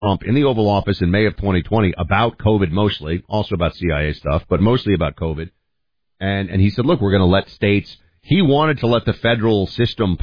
Trump in the Oval Office in May of 2020 about COVID mostly, also about CIA stuff, but mostly about COVID. And he said, look, we're going to let states, he wanted to let the federalist system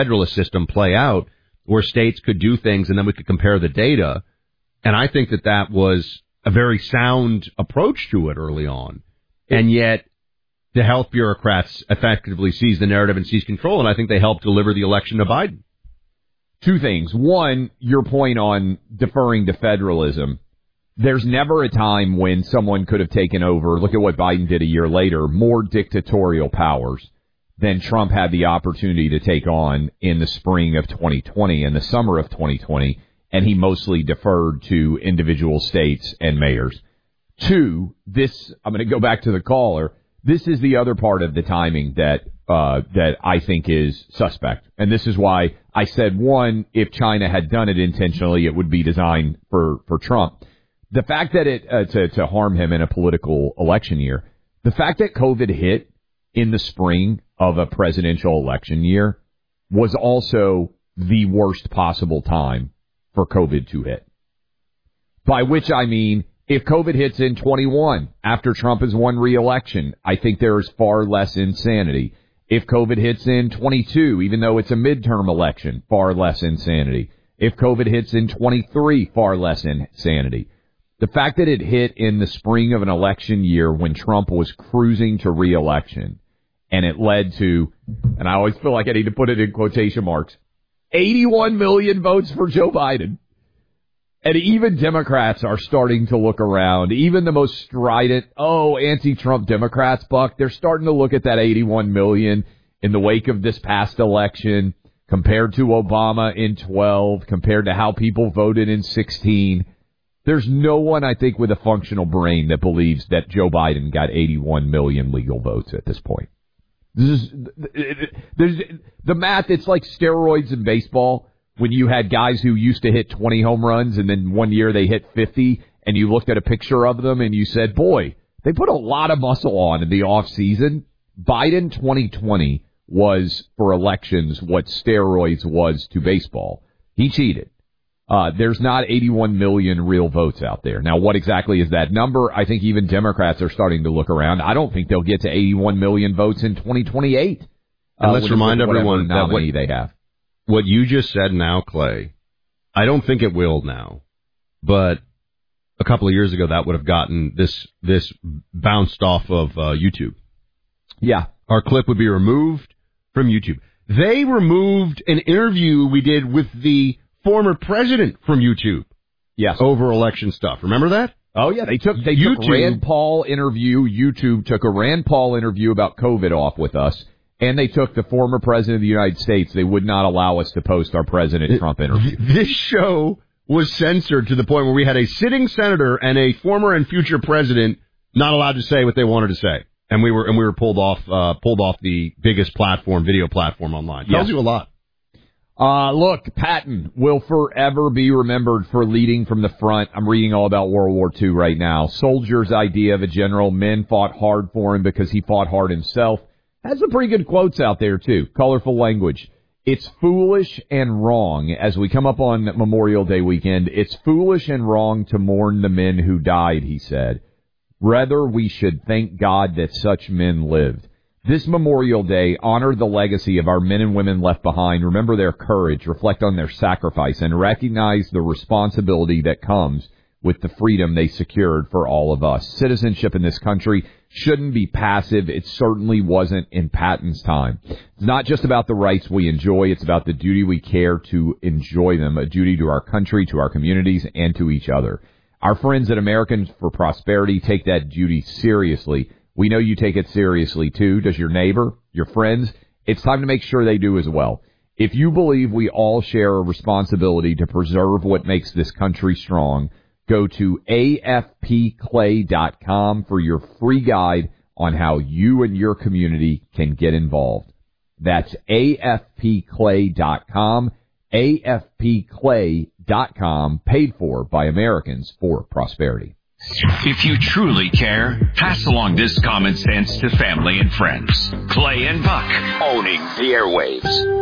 play out where states could do things and then we could compare the data. And I think that was a very sound approach to it early on. And yet the health bureaucrats effectively seized the narrative and seized control. And I think they helped deliver the election to Biden. Two things. One, your point on deferring to federalism. There's never a time when someone could have taken over, look at what Biden did a year later, more dictatorial powers than Trump had the opportunity to take on in the spring of 2020 and the summer of 2020, and he mostly deferred to individual states and mayors. Two, I'm going to go back to the caller, this is the other part of the timing that I think is suspect. And this is why I said, one, if China had done it intentionally, it would be designed for Trump. The fact that to harm him in a political election year, the fact that COVID hit in the spring of a presidential election year was also the worst possible time for COVID to hit. By which I mean, if COVID hits in 21 after Trump has won re-election, I think there is far less insanity. If COVID hits in 22, even though it's a midterm election, far less insanity. If COVID hits in 23, far less insanity. The fact that it hit in the spring of an election year when Trump was cruising to re-election, and it led to, and I always feel like I need to put it in quotation marks, 81 million votes for Joe Biden. And even Democrats are starting to look around. Even the most strident, anti-Trump Democrats, Buck, they're starting to look at that 81 million in the wake of this past election compared to Obama in 12, compared to how people voted in 16. There's no one, I think, with a functional brain that believes that Joe Biden got 81 million legal votes at this point. There's the math, it's like steroids in baseball. When you had guys who used to hit 20 home runs and then one year they hit 50 and you looked at a picture of them and you said, boy, they put a lot of muscle on in the off season. Biden 2020 was for elections what steroids was to baseball. He cheated. There's not 81 million real votes out there. Now, what exactly is that number? I think even Democrats are starting to look around. I don't think they'll get to 81 million votes in 2028. And let's remind everyone that what you just said now, Clay, I don't think it will now, but a couple of years ago that would have gotten this bounced off of YouTube. Yeah. Our clip would be removed from YouTube. They removed an interview we did with the former president from YouTube. Yes. Over election stuff. Remember that? Oh, yeah. They took Rand Paul interview. YouTube took a Rand Paul interview about COVID off with us. And they took the former president of the United States. They would not allow us to post our President Trump interview. This show was censored to the point where we had a sitting senator and a former and future president not allowed to say what they wanted to say. And we were pulled off the biggest video platform online. Tells you a lot. Look, Patton will forever be remembered for leading from the front. I'm reading all about World War II right now. Soldier's idea of a general. Men fought hard for him because he fought hard himself. Has some pretty good quotes out there, too. Colorful language. It's foolish and wrong, as we come up on Memorial Day weekend, it's foolish and wrong to mourn the men who died, he said. Rather, we should thank God that such men lived. This Memorial Day, honor the legacy of our men and women left behind, remember their courage, reflect on their sacrifice, and recognize the responsibility that comes with the freedom they secured for all of us. Citizenship in this country shouldn't be passive. It certainly wasn't in Patton's time. It's not just about the rights we enjoy. It's about the duty we care to enjoy them, a duty to our country, to our communities, and to each other. Our friends at Americans for Prosperity take that duty seriously. We know you take it seriously, too. Does your neighbor, your friends? It's time to make sure they do as well. If you believe we all share a responsibility to preserve what makes this country strong, go to afpclay.com for your free guide on how you and your community can get involved. That's afpclay.com, afpclay.com, paid for by Americans for Prosperity. If you truly care, pass along this common sense to family and friends. Clay and Buck, owning the airwaves.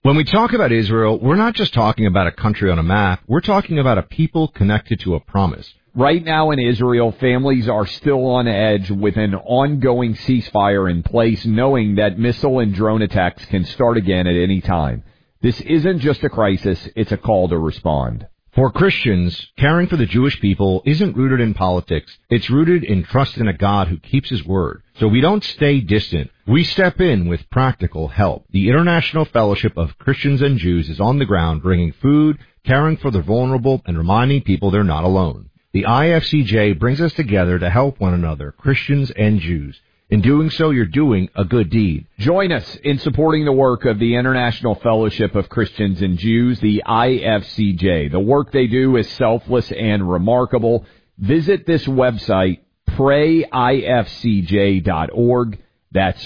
When we talk about Israel, we're not just talking about a country on a map. We're talking about a people connected to a promise. Right now in Israel, families are still on edge with an ongoing ceasefire in place, knowing that missile and drone attacks can start again at any time. This isn't just a crisis, it's a call to respond. For Christians, caring for the Jewish people isn't rooted in politics. It's rooted in trust in a God who keeps his word. So we don't stay distant. We step in with practical help. The International Fellowship of Christians and Jews is on the ground, bringing food, caring for the vulnerable, and reminding people they're not alone. The IFCJ brings us together to help one another, Christians and Jews. In doing so, you're doing a good deed. Join us in supporting the work of the International Fellowship of Christians and Jews, the IFCJ. The work they do is selfless and remarkable. Visit this website, prayifcj.org. That's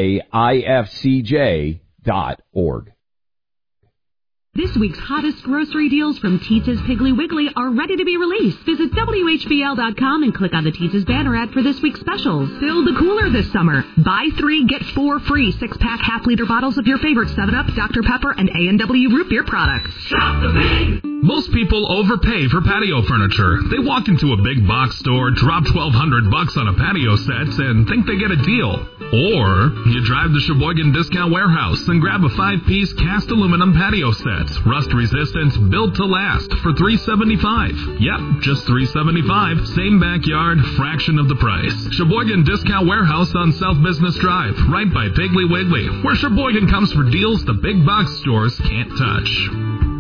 prayifcj.org. This week's hottest grocery deals from Teetza's Piggly Wiggly are ready to be released. Visit WHBL.com and click on the Teetza's banner ad for this week's specials. Fill the cooler this summer. Buy 3, get 4 free 6-pack half-liter bottles of your favorite 7-Up, Dr. Pepper, and A&W root beer products. Shop the big! Most people overpay for patio furniture. They walk into a big box store, drop $1,200 on a patio set, and think they get a deal. Or you drive to Sheboygan Discount Warehouse and grab a 5-piece cast aluminum patio set. Rust resistant, built to last for $375. Yep, just $375. Same backyard, fraction of the price. Sheboygan Discount Warehouse on South Business Drive, right by Piggly Wiggly, where Sheboygan comes for deals the big box stores can't touch.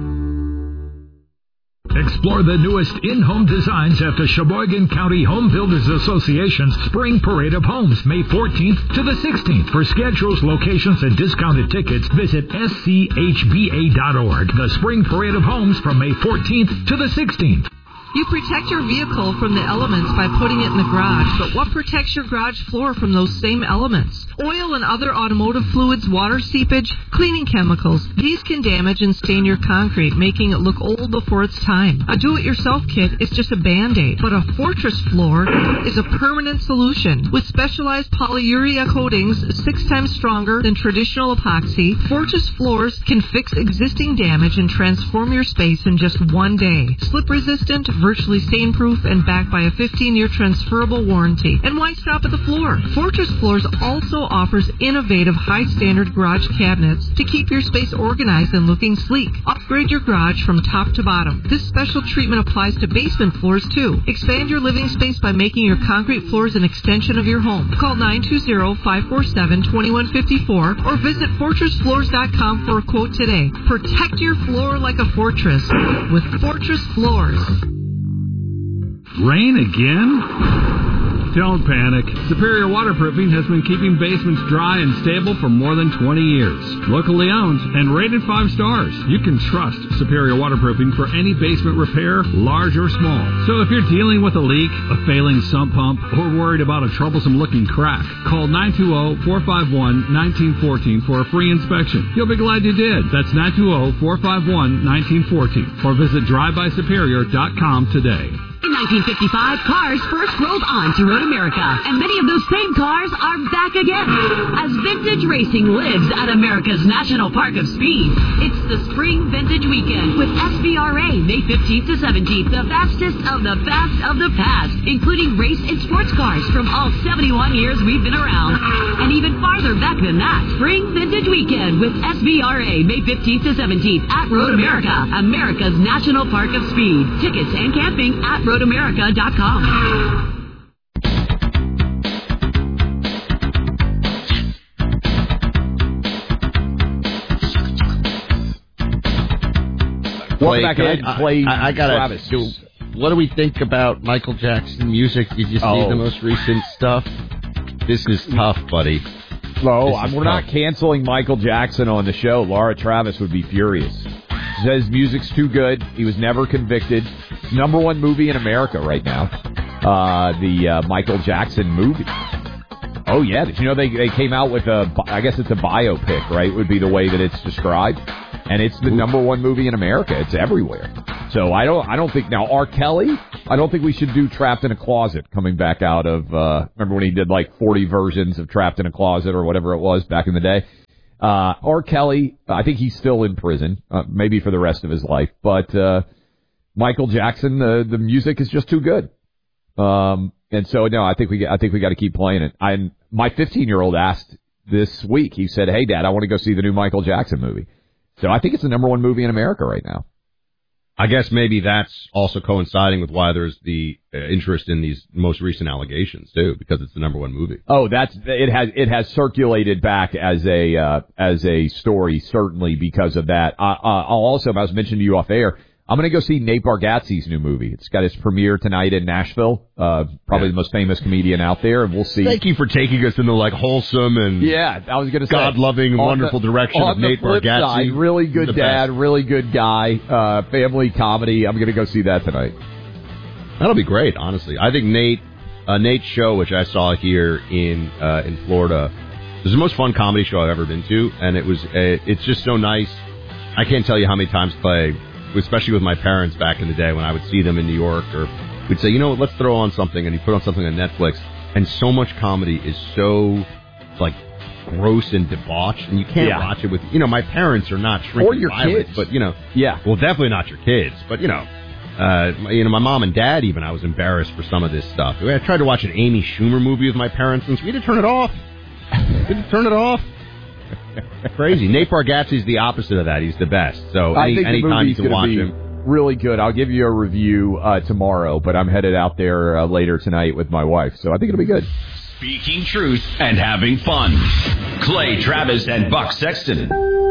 Explore the newest in-home designs at the Sheboygan County Home Builders Association's Spring Parade of Homes, May 14th to the 16th. For schedules, locations, and discounted tickets, visit schba.org. The Spring Parade of Homes from May 14th to the 16th. You protect your vehicle from the elements by putting it in the garage, but what protects your garage floor from those same elements? Oil and other automotive fluids, water seepage, cleaning chemicals. These can damage and stain your concrete, making it look old before its time. A do-it-yourself kit is just a Band-Aid, but a Fortress floor is a permanent solution. With specialized polyurea coatings 6 times stronger than traditional epoxy, Fortress floors can fix existing damage and transform your space in just one day. Slip-resistant, virtually stain-proof, and backed by a 15-year transferable warranty. And why stop at the floor? Fortress Floors also offers innovative, high-standard garage cabinets to keep your space organized and looking sleek. Upgrade your garage from top to bottom. This special treatment applies to basement floors, too. Expand your living space by making your concrete floors an extension of your home. Call 920-547-2154 or visit FortressFloors.com for a quote today. Protect your floor like a fortress with Fortress Floors. Rain again? Don't panic. Superior Waterproofing has been keeping basements dry and stable for more than 20 years. Locally owned and rated 5 stars. You can trust Superior Waterproofing for any basement repair, large or small. So if you're dealing with a leak, a failing sump pump, or worried about a troublesome-looking crack, call 920-451-1914 for a free inspection. You'll be glad you did. That's 920-451-1914. Or visit drivebysuperior.com today. In 1955, cars first rolled on to Road America, and many of those same cars are back again. As vintage racing lives at America's National Park of Speed, it's the Spring Vintage Weekend with SVRA, May 15th to 17th, the fastest of the fast of the past, including race and sports cars from all 71 years we've been around, and even farther back than that. Spring Vintage Weekend with SVRA, May 15th to 17th at Road America, America's National Park of Speed. Tickets and camping at RoadAmerica.com. Welcome back ahead and play I gotta Travis. What do we think about Michael Jackson music? Did you see the most recent stuff? This is tough, buddy. No, we're not canceling Michael Jackson on the show. Laura Travis would be furious. She says music's too good. He was never convicted. #1 movie in America right now. The Michael Jackson movie. Oh, yeah. Did you know they came out with I guess it's a biopic, right? Would be the way that it's described. And it's the #1 movie in America. It's everywhere. So I don't think now R. Kelly, I don't think we should do Trapped in a Closet coming back out of, remember when he did like 40 versions of Trapped in a Closet or whatever it was back in the day? R. Kelly, I think he's still in prison, maybe for the rest of his life. But Michael Jackson, the music is just too good. And so, no, I think we got to keep playing it. My 15-year-old asked this week. He said, "Hey, Dad, I want to go see the new Michael Jackson movie." So I think it's the number one movie in America right now. I guess maybe that's also coinciding with why there's the interest in these most recent allegations too, because it's the number one movie. Oh, it has circulated back as a story, certainly because of that. I'll also, I was mentioning to you off air, I'm going to go see Nate Bargatze's new movie. It's got its premiere tonight in Nashville. Probably the most famous comedian out there, and we'll see. Thank you for taking us in the wholesome and I was going to say God-loving, wonderful direction of Nate Bargatze. Side, really good dad, really good guy, family comedy. I'm going to go see that tonight. That'll be great, honestly. I think Nate's show, which I saw here in Florida, was the most fun comedy show I've ever been to, and it's just so nice. I can't tell you how many times, Clay, especially with my parents back in the day when I would see them in New York, or we'd say, let's throw on something, and he'd put on something on Netflix, and so much comedy is so, gross and debauched, and you can't watch it with, my parents are not shrinking or your violets, kids. But, well, definitely not your kids, but, my mom and dad even, I was embarrassed for some of this stuff. I tried to watch an Amy Schumer movie with my parents, and we had to turn it off. Crazy. Nate Bargatze's the opposite of that. He's the best. So anytime you can watch him. Really good. I'll give you a review tomorrow, but I'm headed out there later tonight with my wife, so I think it'll be good. Speaking truth and having fun. Clay Travis and Buck Sexton.